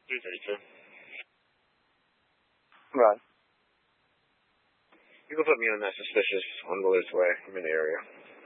332. Right. You can put me on that suspicious unbelievable way. I'm in the area.